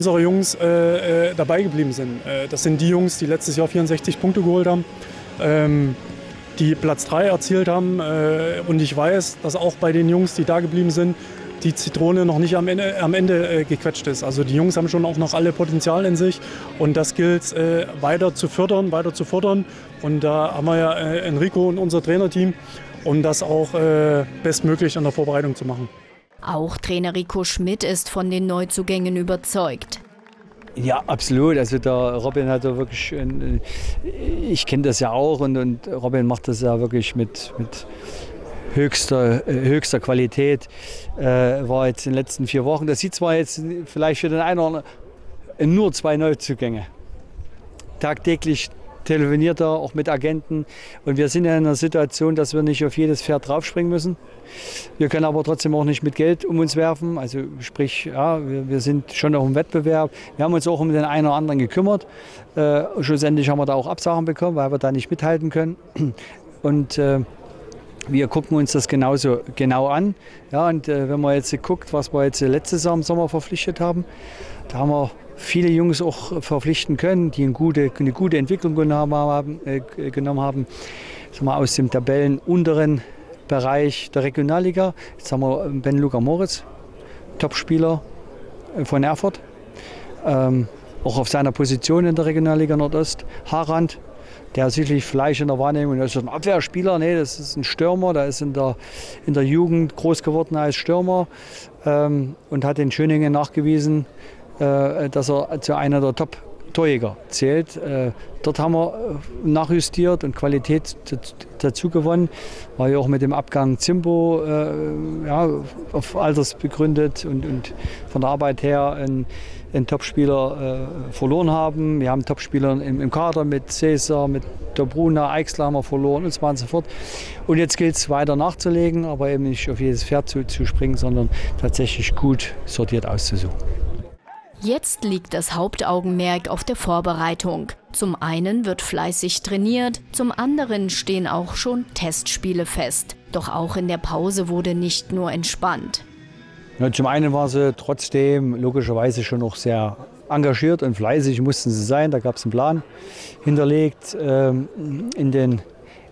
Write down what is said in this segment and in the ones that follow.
Unsere Jungs dabei geblieben sind. Das sind die Jungs, die letztes Jahr 64 Punkte geholt haben, die Platz 3 erzielt haben. Und ich weiß, dass auch bei den Jungs, die da geblieben sind, die Zitrone noch nicht am Ende gequetscht ist. Also die Jungs haben schon auch noch alle Potenzial in sich. Und das gilt weiter zu fördern, weiter zu fordern. Und da haben wir ja Enrico und unser Trainerteam, um das auch bestmöglich in der Vorbereitung zu machen. Auch Trainer Rico Schmidt ist von den Neuzugängen überzeugt. Ja, absolut. Also der Robin hat da wirklich, ich kenne das ja auch und Robin macht das ja wirklich mit höchster Qualität. War jetzt in den letzten 4 Wochen. Das sieht zwar jetzt vielleicht für den einen oder anderen nur 2 Neuzugänge. Tagtäglich telefoniert er auch mit Agenten und wir sind ja in einer Situation, dass wir nicht auf jedes Pferd draufspringen müssen. Wir können aber trotzdem auch nicht mit Geld um uns werfen, also sprich, ja, wir sind schon auch im Wettbewerb. Wir haben uns auch um den einen oder anderen gekümmert. Schlussendlich haben wir da auch Absagen bekommen, weil wir da nicht mithalten können. Und wir gucken uns das genauso genau an. Ja, und wenn man jetzt guckt, was wir jetzt letztes Jahr im Sommer verpflichtet haben, da haben wir viele Jungs auch verpflichten können, die eine gute Entwicklung genommen haben. Sagen wir, aus dem tabellenunteren Bereich der Regionalliga. Jetzt haben wir Ben-Luca Moritz, Topspieler von Erfurt. Auch auf seiner Position in der Regionalliga Nordost. Harand, der sicherlich vielleicht in der Wahrnehmung, das ist ein Abwehrspieler, nee, das ist ein Stürmer, der ist in der Jugend groß geworden als Stürmer und hat in Schöningen nachgewiesen, dass er zu einer der Top-Torjäger zählt. Dort haben wir nachjustiert und Qualität dazu gewonnen. War ja auch mit dem Abgang Zimbo auf Alters begründet und von der Arbeit her einen Topspieler verloren haben. Wir haben Topspieler im Kader mit Cäsar, mit Dobruna, Eichsler haben wir verloren und so weiter und so fort. Und jetzt gilt es weiter nachzulegen, aber eben nicht auf jedes Pferd zu springen, sondern tatsächlich gut sortiert auszusuchen. Jetzt liegt das Hauptaugenmerk auf der Vorbereitung. Zum einen wird fleißig trainiert, zum anderen stehen auch schon Testspiele fest. Doch auch in der Pause wurde nicht nur entspannt. Ja, zum einen war sie trotzdem logischerweise schon noch sehr engagiert und fleißig mussten sie sein. Da gab es einen Plan hinterlegt in den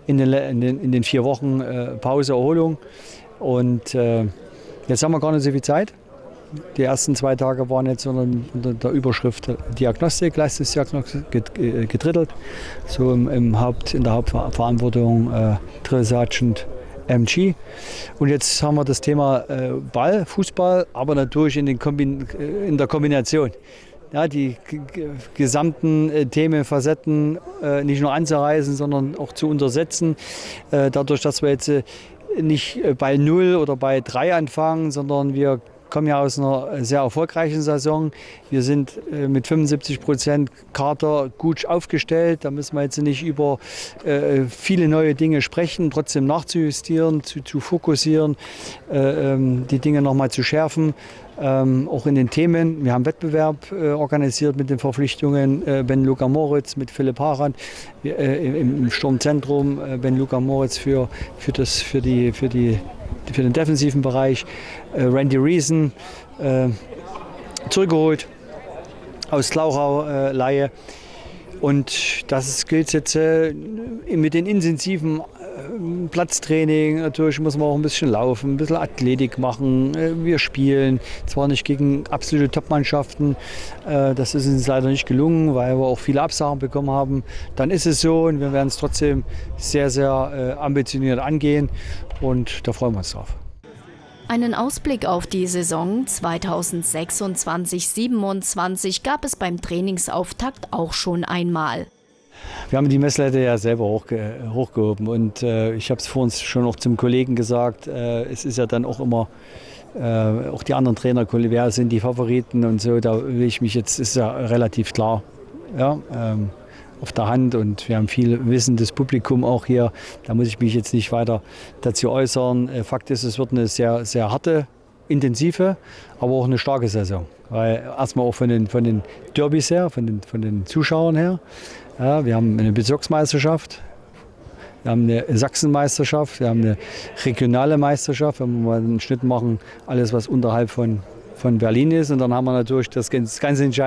4 Wochen Pause, Erholung. Und jetzt haben wir gar nicht so viel Zeit. Die ersten 2 Tage waren jetzt unter der Überschrift Diagnostik, Leistungsdiagnostik gedrittelt. So in der Hauptverantwortung Drill Sergeant MG. Und jetzt haben wir das Thema Ball, Fußball, aber natürlich in der Kombination. Ja, die gesamten Themen, Facetten nicht nur anzureißen, sondern auch zu untersetzen. Dadurch, dass wir jetzt nicht bei 0 oder bei 3 anfangen, sondern wir kommen ja aus einer sehr erfolgreichen Saison. Wir sind mit 75% Kader gut aufgestellt. Da müssen wir jetzt nicht über viele neue Dinge sprechen, trotzdem nachzujustieren, zu fokussieren, die Dinge nochmal zu schärfen. Auch in den Themen. Wir haben Wettbewerb organisiert mit den Verpflichtungen Ben-Luca Moritz mit Philipp Harand im Sturmzentrum, Ben-Luca Moritz für den defensiven Bereich, Randy Reason zurückgeholt aus Glauchau, Laie. Und das gilt jetzt mit den intensiven Platztraining. Natürlich muss man auch ein bisschen laufen, ein bisschen Athletik machen. Wir spielen zwar nicht gegen absolute Top-Mannschaften, das ist uns leider nicht gelungen, weil wir auch viele Absagen bekommen haben. Dann ist es so und wir werden es trotzdem sehr, sehr ambitioniert angehen und da freuen wir uns drauf. Einen Ausblick auf die Saison 2026/27 gab es beim Trainingsauftakt auch schon einmal. Wir haben die Messlatte ja selber hochgehoben und ich habe es vor uns schon auch zum Kollegen gesagt, es ist ja dann auch immer, auch die anderen Trainer, wer sind die Favoriten und so, da will ich mich jetzt, ist ja relativ klar, ja, auf der Hand und wir haben viel wissendes Publikum auch hier, da muss ich mich jetzt nicht weiter dazu äußern. Fakt ist, es wird eine sehr, sehr harte, intensive, aber auch eine starke Saison, weil erstmal auch von den Derbys her, von den Zuschauern her. Ja, wir haben eine Bezirksmeisterschaft, wir haben eine Sachsenmeisterschaft, wir haben eine regionale Meisterschaft, wenn wir mal einen Schnitt machen, alles was unterhalb von Berlin ist. Und dann haben wir natürlich das ganze Entscheidende.